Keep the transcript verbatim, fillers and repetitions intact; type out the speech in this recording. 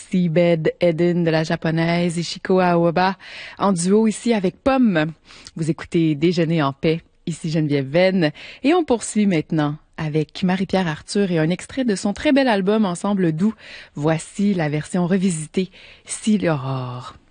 Seabed Eden de la japonaise Ishiko Aoba en duo ici avec Pomme. Vous écoutez Déjeuner en paix, ici Geneviève Venn et on poursuit maintenant avec Marie-Pierre Arthur et un extrait de son très bel album Ensemble doux. Voici la version revisitée, Si l'aurore.